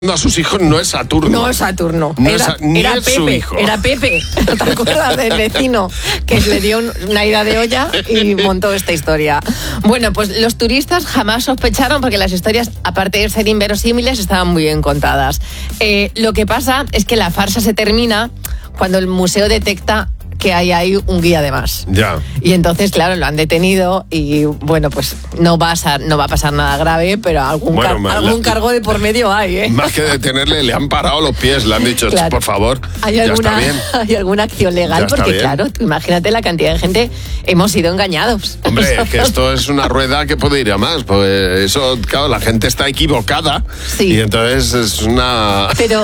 A sus hijos no es Saturno. No es Saturno. No era es su hijo. Era Pepe. ¿Te acuerdas del vecino que le dio una ida de olla y montó esta historia? Bueno, pues los turistas jamás sospecharon porque las historias, aparte de ser inverosímiles, estaban muy bien contadas. Lo que pasa es que la farsa se termina cuando el museo detecta que hay ahí un guía de más. Ya. Y entonces, claro, lo han detenido y, bueno, pues no va a pasar nada grave, pero algún cargo de por medio hay, ¿eh? Más que detenerle, le han parado los pies, le han dicho, claro. Por favor, ¿Hay alguna acción legal? Porque, claro, tú imagínate la cantidad de gente, hemos sido engañados. Hombre, que esto es una rueda que puede ir a más. Pues eso, claro, la gente está equivocada. Sí. Y entonces es una... Pero...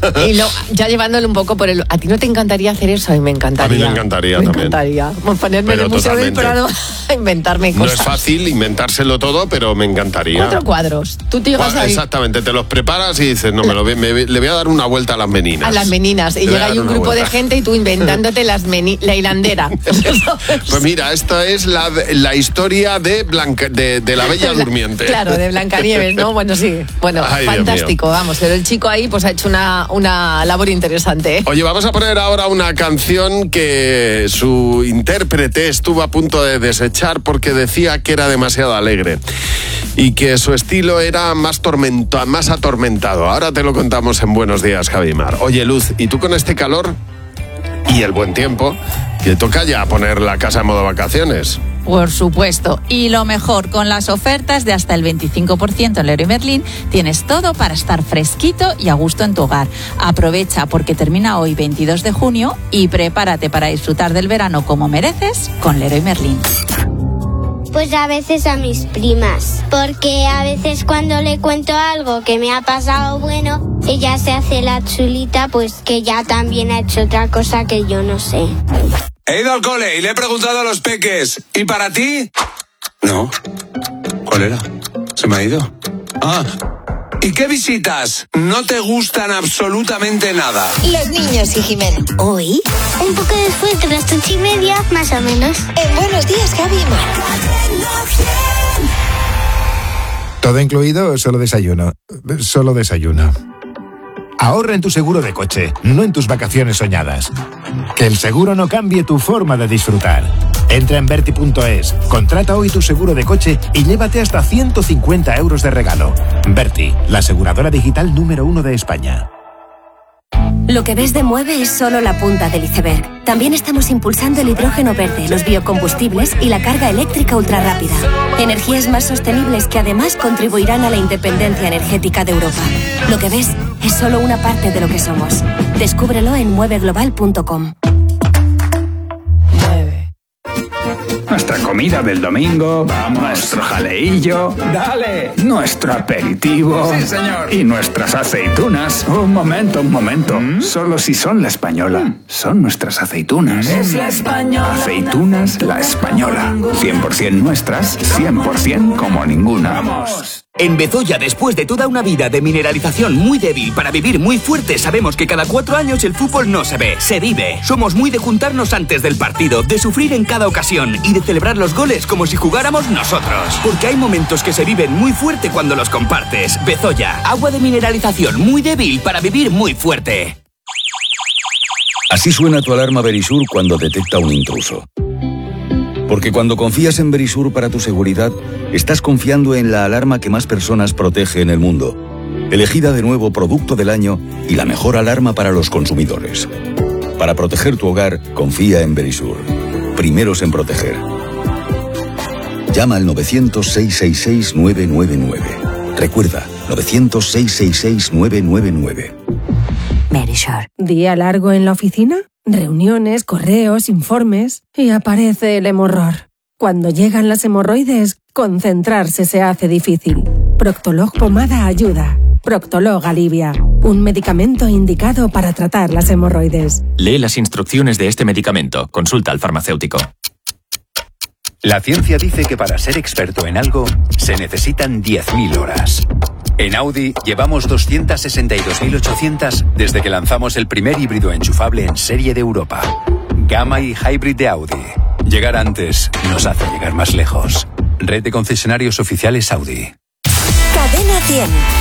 ya llevándolo un poco por el... ¿A ti no te encantaría hacer eso? A mí me encantaría. A mí me encantaría también. Me encantaría. Ponerme en el Museo del Prado a inventarme cosas. No es fácil inventárselo todo, pero me encantaría. 4 cuadros. Tú te llegas ahí. Exactamente, te los preparas y dices, no, le voy a dar una vuelta a las meninas. A las meninas. Y llega ahí un grupo de gente y tú inventándote la hilandera. Pues mira, esta es la historia de la Bella Durmiente. Claro, de Blancanieves, ¿no? Bueno, sí. Bueno, ay, fantástico, vamos. Pero el chico ahí pues ha hecho una labor interesante. Oye, vamos a poner ahora una canción que su intérprete estuvo a punto de desechar porque decía que era demasiado alegre y que su estilo era más atormentado. Ahora te lo contamos en Buenos Días, Javimar. Oye, Luz, ¿y tú con este calor y el buen tiempo, que toca ya poner la casa en modo vacaciones? Por supuesto. Y lo mejor, con las ofertas de hasta el 25% en Leroy Merlin, tienes todo para estar fresquito y a gusto en tu hogar. Aprovecha porque termina hoy 22 de junio y prepárate para disfrutar del verano como mereces con Leroy Merlin. Pues a veces a mis primas, porque a veces cuando le cuento algo que me ha pasado bueno, ella se hace la chulita, pues que ya también ha hecho otra cosa que yo no sé. He ido al cole y le he preguntado a los peques, ¿y para ti? No. ¿Cuál era? ¿Se me ha ido? Ah. ¿Y qué visitas no te gustan absolutamente nada? Los niños y Jimena. ¿Hoy? Un poco después de las 8:30, más o menos. En Buenos Días, Javi y Mar. ¿Todo incluido o solo desayuno? Solo desayuno. Ahorra en tu seguro de coche, no en tus vacaciones soñadas. Que el seguro no cambie tu forma de disfrutar. Entra en Verti.es, contrata hoy tu seguro de coche y llévate hasta 150 euros de regalo. Verti, la aseguradora digital número 1 de España. Lo que ves de Mueve es solo la punta del iceberg. También estamos impulsando el hidrógeno verde, los biocombustibles y la carga eléctrica ultrarrápida. Energías más sostenibles que además contribuirán a la independencia energética de Europa. Lo que ves es solo una parte de lo que somos. Descúbrelo en mueveglobal.com. Nuestra comida del domingo, vamos, nuestro jaleillo, dale, nuestro aperitivo, sí, señor, y nuestras aceitunas. Un momento, solo si son La Española, son nuestras aceitunas. Es La Española. Aceitunas La Española, 100% nuestras, 100% como ninguna. ¡Vamos! En Bezoya, después de toda una vida de mineralización muy débil para vivir muy fuerte, sabemos que cada 4 años el fútbol no se ve, se vive. Somos muy de juntarnos antes del partido, de sufrir en cada ocasión y de celebrar los goles como si jugáramos nosotros. Porque hay momentos que se viven muy fuerte cuando los compartes. Bezoya, agua de mineralización muy débil para vivir muy fuerte. Así suena tu alarma Verisur cuando detecta un intruso. Porque cuando confías en Verisur para tu seguridad, estás confiando en la alarma que más personas protege en el mundo. Elegida de nuevo Producto del Año y la mejor alarma para los consumidores. Para proteger tu hogar, confía en Verisur. Primeros en proteger. Llama al 900-666-999. Recuerda, 900-666-999. Verisur. ¿Día largo en la oficina? Reuniones, correos, informes... y aparece el hemorror. Cuando llegan las hemorroides, concentrarse se hace difícil. Proctolog Pomada ayuda. Proctolog alivia. Un medicamento indicado para tratar las hemorroides. Lee las instrucciones de este medicamento. Consulta al farmacéutico. La ciencia dice que para ser experto en algo se necesitan 10.000 horas. En Audi llevamos 262.800 desde que lanzamos el primer híbrido enchufable en serie de Europa. Gamma y Hybrid de Audi. Llegar antes nos hace llegar más lejos. Red de concesionarios oficiales Audi. Cadena 100.